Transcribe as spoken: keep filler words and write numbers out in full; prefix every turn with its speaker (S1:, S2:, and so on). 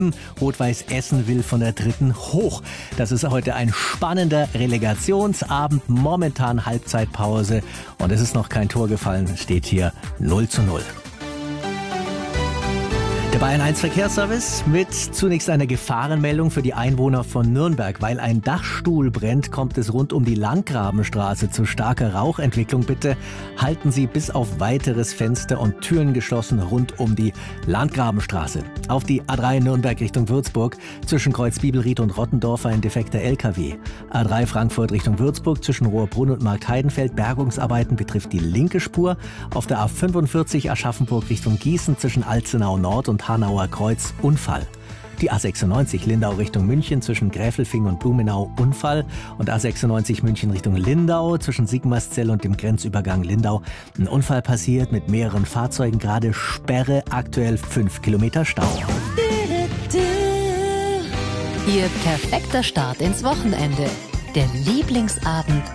S1: unten. Rot-Weiß Essen will von der dritten hoch. Das ist heute ein spannender Relegationsabend. Momentan Halbzeitpause. Und es ist noch kein Tor gefallen. Steht hier null zu null. Der Bayern eins Verkehrsservice mit zunächst einer Gefahrenmeldung für die Einwohner von Nürnberg. Weil ein Dachstuhl brennt, kommt es rund um die Landgrabenstraße zu starker Rauchentwicklung. Bitte halten Sie bis auf weiteres Fenster und Türen geschlossen rund um die Landgrabenstraße. Auf die A drei Nürnberg Richtung Würzburg zwischen Kreuz Bibelried und Rottendorf ein defekter L K W. A drei Frankfurt Richtung Würzburg zwischen Rohrbrunn und Marktheidenfeld. Bergungsarbeiten betrifft die linke Spur. Auf der A fünfundvierzig Aschaffenburg Richtung Gießen zwischen Alzenau Nord und Hanauer Kreuz Unfall. Die A sechsundneunzig Lindau Richtung München zwischen Gräfelfing und Blumenau Unfall und A sechsundneunzig München Richtung Lindau zwischen Sigmarszell und dem Grenzübergang Lindau. Ein Unfall passiert mit mehreren Fahrzeugen, gerade Sperre, aktuell fünf Kilometer Stau.
S2: Ihr perfekter Start ins Wochenende. Der Lieblingsabend